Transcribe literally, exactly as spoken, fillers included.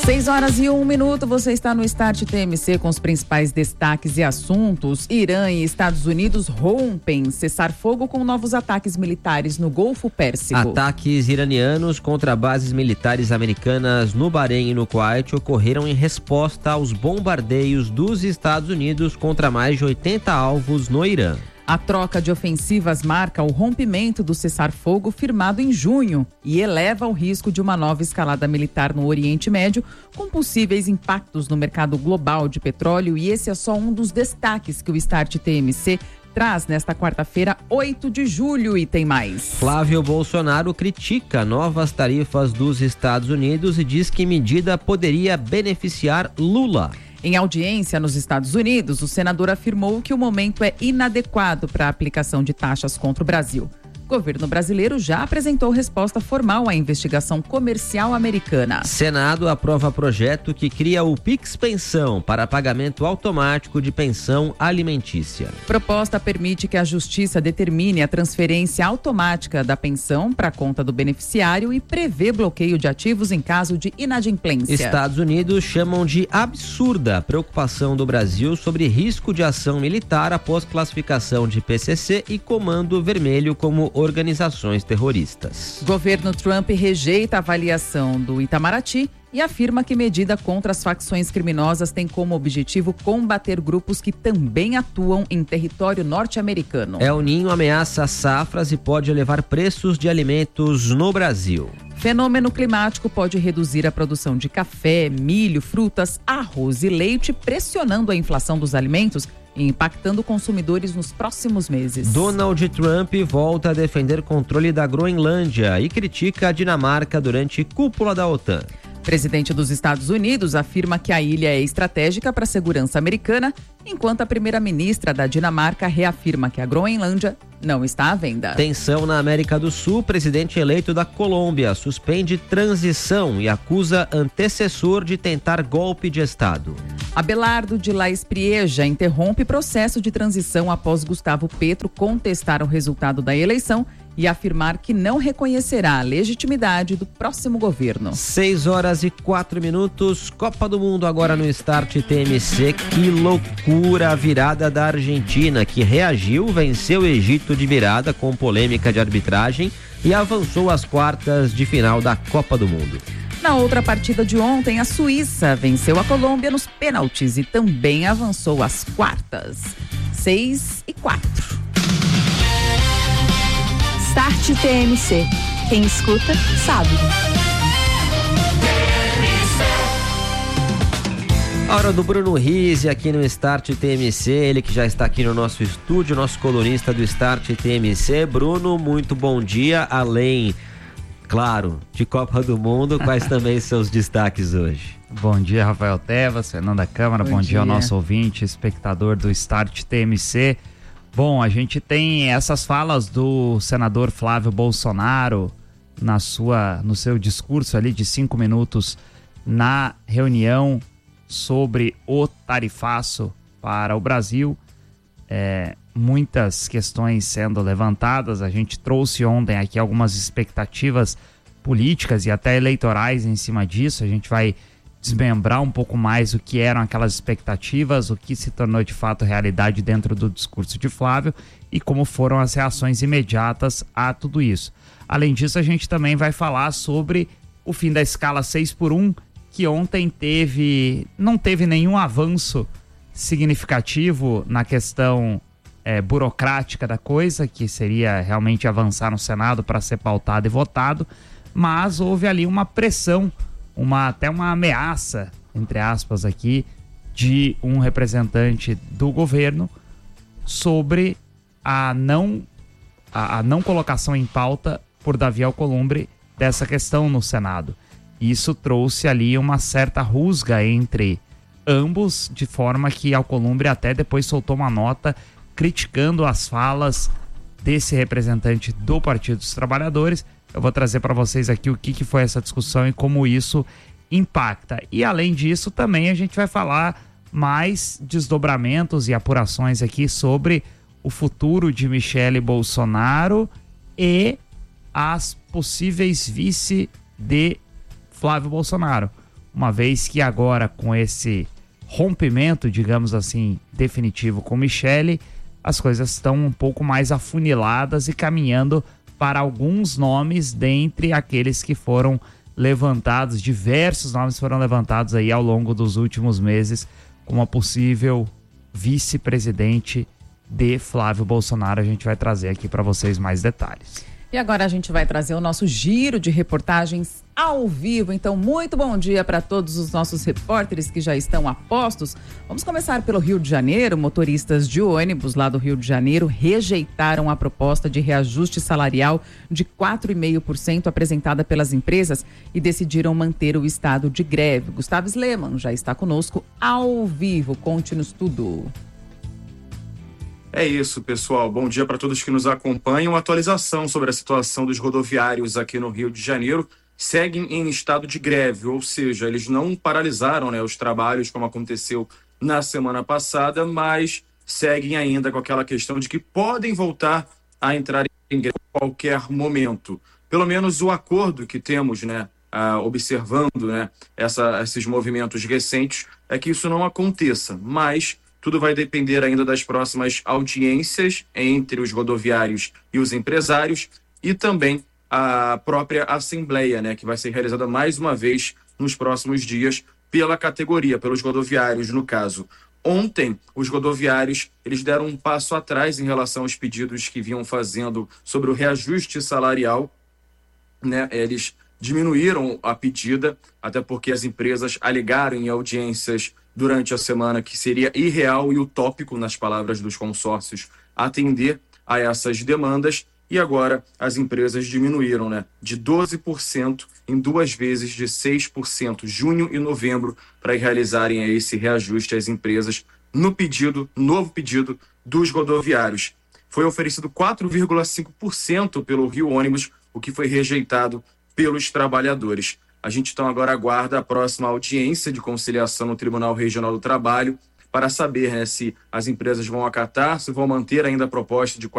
Seis horas e um minuto, você está no Start T M C com os principais destaques e assuntos. Irã e Estados Unidos rompem cessar-fogo com novos ataques militares no Golfo Pérsico. Ataques iranianos contra bases militares americanas no Bahrein e no Kuwait ocorreram em resposta aos bombardeios dos Estados Unidos contra mais de oitenta alvos no Irã. A troca de ofensivas marca o rompimento do cessar-fogo firmado em junho e eleva o risco de uma nova escalada militar no Oriente Médio, com possíveis impactos no mercado global de petróleo, e esse é só um dos destaques que o Start T M C traz nesta quarta-feira, oito de julho, e tem mais. Flávio Bolsonaro critica novas tarifas dos Estados Unidos e diz que medida poderia beneficiar Lula. Em audiência nos Estados Unidos, o senador afirmou que o momento é inadequado para a aplicação de taxas contra o Brasil. O governo brasileiro já apresentou resposta formal à investigação comercial americana. Senado aprova projeto que cria o Pix Pensão para pagamento automático de pensão alimentícia. Proposta permite que a Justiça determine a transferência automática da pensão para a conta do beneficiário e prevê bloqueio de ativos em caso de inadimplência. Estados Unidos chamam de absurda a preocupação do Brasil sobre risco de ação militar após classificação de P C C e Comando Vermelho como organizações terroristas. Governo Trump rejeita a avaliação do Itamaraty e afirma que medida contra as facções criminosas tem como objetivo combater grupos que também atuam em território norte-americano. El Niño ameaça safras e pode elevar preços de alimentos no Brasil. Fenômeno climático pode reduzir a produção de café, milho, frutas, arroz e leite, pressionando a inflação dos alimentos e impactando consumidores nos próximos meses. Donald Trump volta a defender controle da Groenlândia e critica a Dinamarca durante cúpula da OTAN. Presidente dos Estados Unidos afirma que a ilha é estratégica para a segurança americana, enquanto a primeira-ministra da Dinamarca reafirma que a Groenlândia não está à venda. Tensão na América do Sul. Presidente eleito da Colômbia suspende transição e acusa antecessor de tentar golpe de Estado. Abelardo de La Espriella interrompe processo de transição após Gustavo Petro contestar o resultado da eleição e afirmar que não reconhecerá a legitimidade do próximo governo. Seis horas e quatro minutos, Copa do Mundo agora no Start T M C. Que loucura a virada da Argentina, que reagiu, venceu o Egito de virada com polêmica de arbitragem e avançou às quartas de final da Copa do Mundo. Na outra partida de ontem, a Suíça venceu a Colômbia nos pênaltis e também avançou às quartas. Seis e quatro. Start T M C. Quem escuta, sabe. A hora do Bruno Rizzi aqui no Start T M C, ele que já está aqui no nosso estúdio, nosso colunista do Start T M C. Bruno, muito bom dia. Além, claro, de Copa do Mundo, quais também seus destaques hoje? Bom dia, Rafael Tevas, Fernanda Câmara, bom, bom dia. dia ao nosso ouvinte, espectador do Start T M C. Bom, a gente tem essas falas do senador Flávio Bolsonaro na sua, no seu discurso ali de cinco minutos na reunião sobre o tarifaço para o Brasil. É, muitas questões sendo levantadas. A gente trouxe ontem aqui algumas expectativas políticas e até eleitorais em cima disso. A gente vai desmembrar um pouco mais o que eram aquelas expectativas, o que se tornou de fato realidade dentro do discurso de Flávio e como foram as reações imediatas a tudo isso. Além disso, a gente também vai falar sobre o fim da escala seis por um, que ontem teve, não teve nenhum avanço significativo na questão é, burocrática da coisa, que seria realmente avançar no Senado para ser pautado e votado, mas houve ali uma pressão, uma, até uma ameaça, entre aspas aqui, de um representante do governo sobre a não, a, a não colocação em pauta por Davi Alcolumbre dessa questão no Senado. Isso trouxe ali uma certa rusga entre ambos, de forma que Alcolumbre até depois soltou uma nota criticando as falas desse representante do Partido dos Trabalhadores. Eu vou trazer para vocês aqui o que, que foi essa discussão e como isso impacta. E além disso, também a gente vai falar mais desdobramentos e apurações aqui sobre o futuro de Michele Bolsonaro e as possíveis vice de Flávio Bolsonaro. uma vez que agora com esse rompimento, digamos assim, definitivo com Michele, as coisas estão um pouco mais afuniladas e caminhando para alguns nomes dentre aqueles que foram levantados, diversos nomes foram levantados aí ao longo dos últimos meses como a possível vice-presidente de Flávio Bolsonaro. A gente vai trazer aqui para vocês mais detalhes. E agora a gente vai trazer o nosso giro de reportagens ao vivo. Então, muito bom dia para todos os nossos repórteres que já estão a postos. Vamos começar pelo Rio de Janeiro. Motoristas de ônibus lá do Rio de Janeiro rejeitaram a proposta de reajuste salarial de quatro vírgula cinco por cento apresentada pelas empresas e decidiram manter o estado de greve. Gustavo Sleman já está conosco ao vivo. Conte-nos tudo. É isso, pessoal. Bom dia para todos que nos acompanham. Uma atualização sobre a situação dos rodoviários aqui no Rio de Janeiro. Seguem em estado de greve, ou seja, eles não paralisaram, né, os trabalhos como aconteceu na semana passada, mas seguem ainda com aquela questão de que podem voltar a entrar em greve a qualquer momento. Pelo menos o acordo que temos, né, ah, observando, né, essa, esses movimentos recentes, é que isso não aconteça, mas tudo vai depender ainda das próximas audiências entre os rodoviários e os empresários e também a própria assembleia, né, que vai ser realizada mais uma vez nos próximos dias pela categoria, pelos rodoviários, no caso. Ontem, os rodoviários eles deram um passo atrás em relação aos pedidos que vinham fazendo sobre o reajuste salarial, né, eles diminuíram a pedida, até porque as empresas alegaram em audiências durante a semana que seria irreal e utópico, nas palavras dos consórcios, atender a essas demandas, e agora as empresas diminuíram, né, de doze por cento em duas vezes de seis por cento, junho e novembro, para realizarem esse reajuste às empresas no pedido, novo pedido dos rodoviários. Foi oferecido quatro vírgula cinco por cento pelo Rio Ônibus, o que foi rejeitado pelos trabalhadores. A gente então agora aguarda a próxima audiência de conciliação no Tribunal Regional do Trabalho para saber, né, se as empresas vão acatar, se vão manter ainda a proposta de